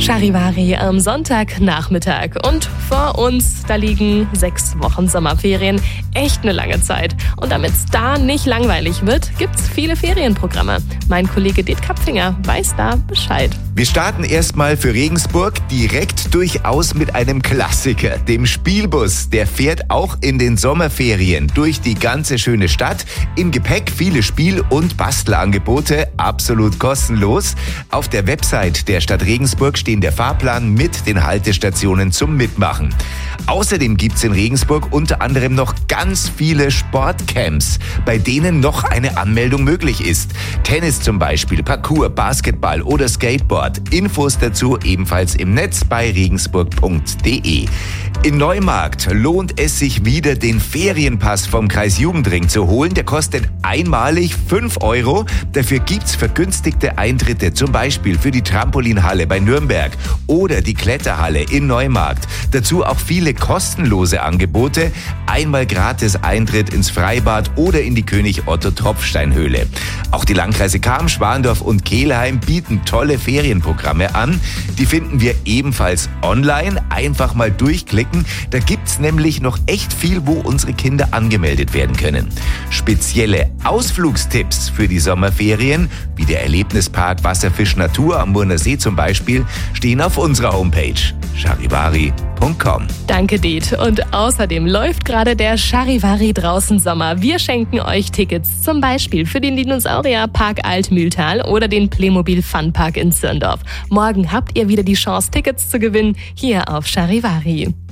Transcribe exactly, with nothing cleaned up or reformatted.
Charivari am Sonntagnachmittag. Und vor uns, da liegen sechs Wochen Sommerferien. Echt eine lange Zeit. Und damit es da nicht langweilig wird, gibt's viele Ferienprogramme. Mein Kollege Det Kapfinger weiß da Bescheid. Wir starten erstmal für Regensburg direkt durchaus mit einem Klassiker, dem Spielbus. Der fährt auch in den Sommerferien durch die ganze schöne Stadt. Im Gepäck viele Spiel- und Bastelangebote, absolut kostenlos. Auf der Website der Stadt Regensburg stehen der Fahrplan mit den Haltestationen zum Mitmachen. Außerdem gibt's in Regensburg unter anderem noch ganz viele Sportcamps, bei denen noch eine Anmeldung möglich ist. Tennis zum Beispiel, Parkour, Basketball oder Skateboard. Infos dazu ebenfalls im Netz bei regensburg punkt de. In Neumarkt lohnt es sich wieder, den Ferienpass vom Kreis Jugendring zu holen. Der kostet einmalig fünf Euro. Dafür gibt's vergünstigte Eintritte, zum Beispiel für die Trampolinhalle bei Nürnberg oder die Kletterhalle in Neumarkt. Dazu auch viele kostenlose Angebote. Einmal gratis Eintritt ins Freibad oder in die König-Otto-Tropfsteinhöhle. Auch die Landkreise Cham, Schwandorf und Kelheim bieten tolle Ferienprogramme an. Die finden wir ebenfalls online. Einfach mal durchklicken. Da gibt's nämlich noch echt viel, wo unsere Kinder angemeldet werden können. Spezielle Ausflugstipps für die Sommerferien, wie der Erlebnispark Wasserfisch Natur am Murner See zum Beispiel, stehen auf unserer Homepage charivari punkt com. Danke, Det. Und außerdem läuft gerade der Charivari draußen Sommer. Wir schenken euch Tickets, zum Beispiel für den Dinosaurierpark Altmühltal oder den Playmobil Funpark in Zirndorf. Morgen habt ihr wieder die Chance, Tickets zu gewinnen, hier auf Charivari.